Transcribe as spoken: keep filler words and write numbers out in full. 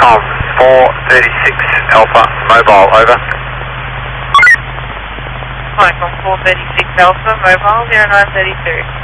Um, four thirty-six Alpha, mobile, over. Michael, four thirty-six Alpha, mobile, zero nine three two.